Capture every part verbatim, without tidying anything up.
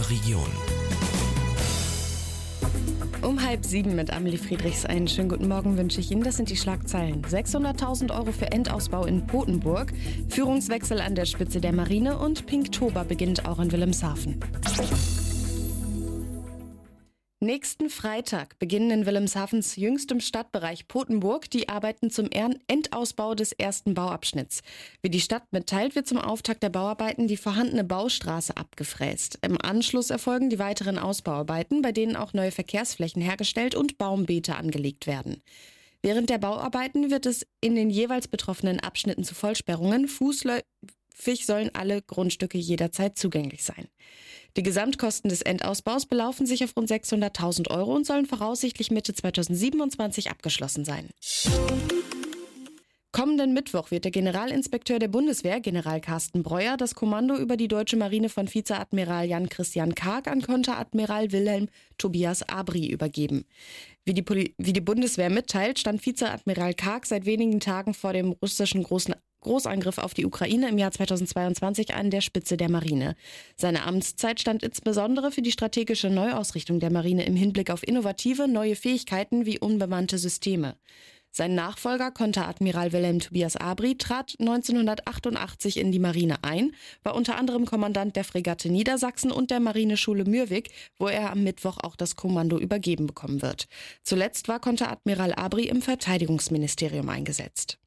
unserer Region. Um halb sieben mit Amelie Friedrichs. Einen schönen guten Morgen wünsche ich Ihnen. Das sind die Schlagzeilen. sechshunderttausend Euro für Endausbau in Potenburg, Führungswechsel an der Spitze der Marine und Pinktober beginnt auch in Wilhelmshaven. Nächsten Freitag beginnen in Wilhelmshavens jüngstem Stadtbereich Potenburg die Arbeiten zum Endausbau des ersten Bauabschnitts. Wie die Stadt mitteilt, wird zum Auftakt der Bauarbeiten die vorhandene Baustraße abgefräst. Im Anschluss erfolgen die weiteren Ausbauarbeiten, bei denen auch neue Verkehrsflächen hergestellt und Baumbeete angelegt werden. Während der Bauarbeiten wird es in den jeweils betroffenen Abschnitten zu Vollsperrungen fußläufig sollen alle Grundstücke jederzeit zugänglich sein. Die Gesamtkosten des Endausbaus belaufen sich auf rund sechshunderttausend Euro und sollen voraussichtlich Mitte zweitausendsiebenundzwanzig abgeschlossen sein. Kommenden Mittwoch wird der Generalinspekteur der Bundeswehr, General Carsten Breuer, das Kommando über die deutsche Marine von Vizeadmiral Jan-Christian Karg an Konteradmiral Wilhelm Tobias Abri übergeben. Wie die, Poli- wie die Bundeswehr mitteilt, stand Vizeadmiral Karg seit wenigen Tagen vor dem russischen großen Großangriff auf die Ukraine im Jahr zweitausendzweiundzwanzig an der Spitze der Marine. Seine Amtszeit stand insbesondere für die strategische Neuausrichtung der Marine im Hinblick auf innovative, neue Fähigkeiten wie unbemannte Systeme. Sein Nachfolger, Konteradmiral Wilhelm Tobias Abri, trat neunzehnhundertachtundachtzig in die Marine ein, war unter anderem Kommandant der Fregatte Niedersachsen und der Marineschule Mürwik, wo er am Mittwoch auch das Kommando übergeben bekommen wird. Zuletzt war Konteradmiral Abri im Verteidigungsministerium eingesetzt.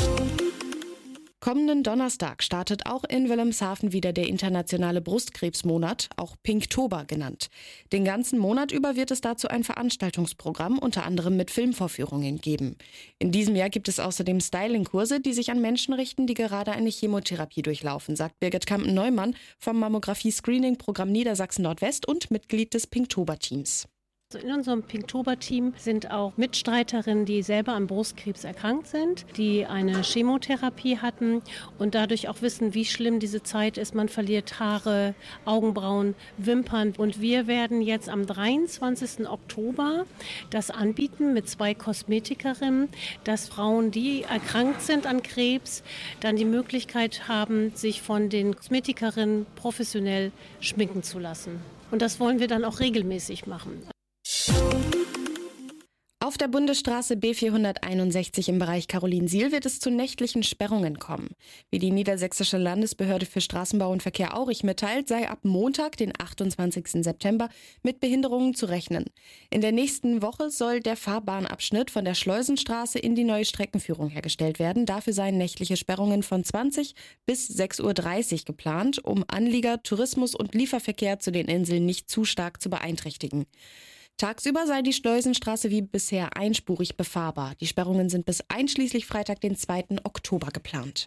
Kommenden Donnerstag startet auch in Wilhelmshaven wieder der internationale Brustkrebsmonat, auch Pinktober genannt. Den ganzen Monat über wird es dazu ein Veranstaltungsprogramm, unter anderem mit Filmvorführungen geben. In diesem Jahr gibt es außerdem Styling-Kurse, die sich an Menschen richten, die gerade eine Chemotherapie durchlaufen, sagt Birgit Kampen-Neumann vom Mammographie-Screening-Programm Niedersachsen-Nordwest und Mitglied des Pinktober-Teams. In unserem Pinktober-Team sind auch Mitstreiterinnen, die selber an Brustkrebs erkrankt sind, die eine Chemotherapie hatten und dadurch auch wissen, wie schlimm diese Zeit ist. Man verliert Haare, Augenbrauen, Wimpern. Und wir werden jetzt am dreiundzwanzigsten Oktober das anbieten mit zwei Kosmetikerinnen, dass Frauen, die erkrankt sind an Krebs, dann die Möglichkeit haben, sich von den Kosmetikerinnen professionell schminken zu lassen. Und das wollen wir dann auch regelmäßig machen. Auf der Bundesstraße B vierhunderteinundsechzig im Bereich Karolinsiel wird es zu nächtlichen Sperrungen kommen. Wie die Niedersächsische Landesbehörde für Straßenbau und Verkehr Aurich mitteilt, sei ab Montag, den achtundzwanzigsten September, mit Behinderungen zu rechnen. In der nächsten Woche soll der Fahrbahnabschnitt von der Schleusenstraße in die neue Streckenführung hergestellt werden. Dafür seien nächtliche Sperrungen von zwanzig bis sechs Uhr dreißig geplant, um Anlieger, Tourismus und Lieferverkehr zu den Inseln nicht zu stark zu beeinträchtigen. Tagsüber sei die Schleusenstraße wie bisher einspurig befahrbar. Die Sperrungen sind bis einschließlich Freitag, den zweiten Oktober geplant.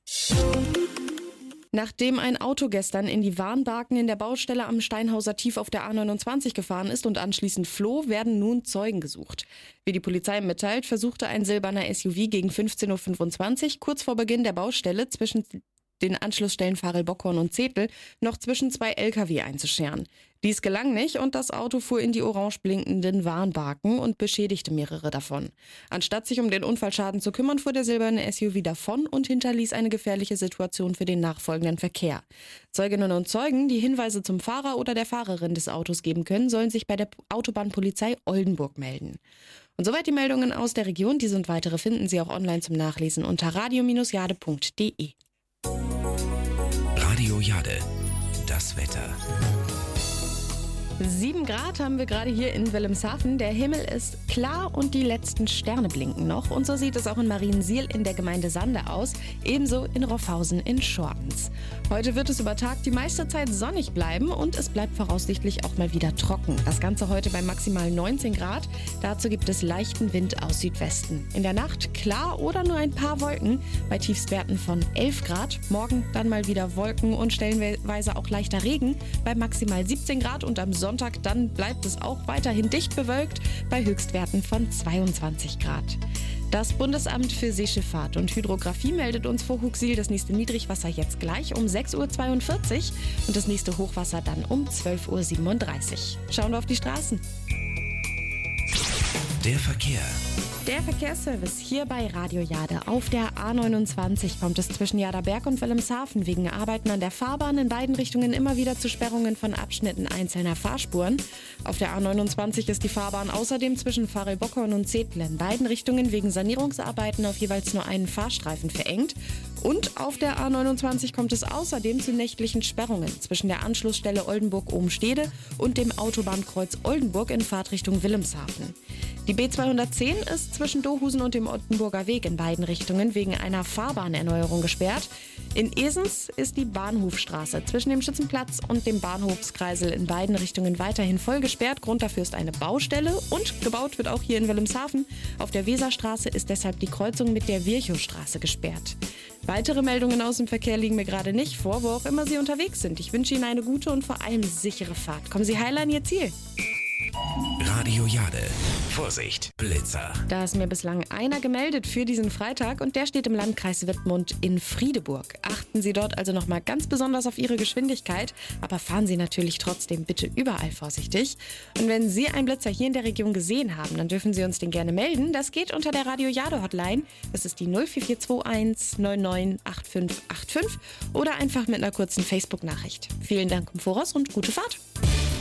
Nachdem ein Auto gestern in die Warnbarken in der Baustelle am Steinhauser Tief auf der A neunundzwanzig gefahren ist und anschließend floh, werden nun Zeugen gesucht. Wie die Polizei mitteilt, versuchte ein silberner S U V gegen fünfzehn Uhr fünfundzwanzig kurz vor Beginn der Baustelle zwischen den Anschlussstellen Varel-Bockhorn und Zetel noch zwischen zwei L K W einzuscheren. Dies gelang nicht und das Auto fuhr in die orange blinkenden Warnbarken und beschädigte mehrere davon. Anstatt sich um den Unfallschaden zu kümmern, fuhr der silberne S U V davon und hinterließ eine gefährliche Situation für den nachfolgenden Verkehr. Zeuginnen und Zeugen, die Hinweise zum Fahrer oder der Fahrerin des Autos geben können, sollen sich bei der Autobahnpolizei Oldenburg melden. Und soweit die Meldungen aus der Region. Diese und weitere finden Sie auch online zum Nachlesen unter radio Bindestrich jade punkt de. Radio Jade, das Wetter. Sieben Grad haben wir gerade hier in Wilhelmshaven. Der Himmel ist klar und die letzten Sterne blinken noch. Und so sieht es auch in Mariensiel in der Gemeinde Sande aus. Ebenso in Roffhausen in Schortens. Heute wird es über Tag die meiste Zeit sonnig bleiben und es bleibt voraussichtlich auch mal wieder trocken. Das Ganze heute bei maximal neunzehn Grad. Dazu gibt es leichten Wind aus Südwesten. In der Nacht klar oder nur ein paar Wolken bei Tiefstwerten von elf Grad. Morgen dann mal wieder Wolken und stellenweise auch leichter Regen bei maximal siebzehn Grad und am Sonntag dann bleibt es auch weiterhin dicht bewölkt bei Höchstwerten von zweiundzwanzig Grad. Das Bundesamt für Seeschifffahrt und Hydrographie meldet uns vor Huxil das nächste Niedrigwasser jetzt gleich um sechs Uhr zweiundvierzig und das nächste Hochwasser dann um zwölf Uhr siebenunddreißig. Schauen wir auf die Straßen. Der Verkehr. Der Verkehrsservice hier bei Radio Jade. Auf der A neunundzwanzig kommt es zwischen Jaderberg und Wilhelmshaven wegen Arbeiten an der Fahrbahn in beiden Richtungen immer wieder zu Sperrungen von Abschnitten einzelner Fahrspuren. Auf der A neunundzwanzig ist die Fahrbahn außerdem zwischen Pfarrelbockern und Zedle in beiden Richtungen wegen Sanierungsarbeiten auf jeweils nur einen Fahrstreifen verengt. Und auf der A neunundzwanzig kommt es außerdem zu nächtlichen Sperrungen zwischen der Anschlussstelle Oldenburg-Obenstede und dem Autobahnkreuz Oldenburg in Fahrtrichtung Wilhelmshaven. Die B zweihundertzehn ist zwischen Dohusen und dem Ottenburger Weg in beiden Richtungen wegen einer Fahrbahnerneuerung gesperrt. In Esens ist die Bahnhofstraße zwischen dem Schützenplatz und dem Bahnhofskreisel in beiden Richtungen weiterhin voll gesperrt. Grund dafür ist eine Baustelle und gebaut wird auch hier in Wilhelmshaven. Auf der Weserstraße ist deshalb die Kreuzung mit der Virchowstraße gesperrt. Weitere Meldungen aus dem Verkehr liegen mir gerade nicht vor, wo auch immer Sie unterwegs sind. Ich wünsche Ihnen eine gute und vor allem sichere Fahrt. Kommen Sie heil an Ihr Ziel. Radio Jade. Vorsicht, Blitzer. Da ist mir bislang einer gemeldet für diesen Freitag und der steht im Landkreis Wittmund in Friedeburg. Achten Sie dort also nochmal ganz besonders auf Ihre Geschwindigkeit, aber fahren Sie natürlich trotzdem bitte überall vorsichtig. Und wenn Sie einen Blitzer hier in der Region gesehen haben, dann dürfen Sie uns den gerne melden. Das geht unter der Radio Jade Hotline. Das ist die null vier vier zwei eins neun neun acht fünf acht fünf oder einfach mit einer kurzen Facebook-Nachricht. Vielen Dank im Voraus und gute Fahrt.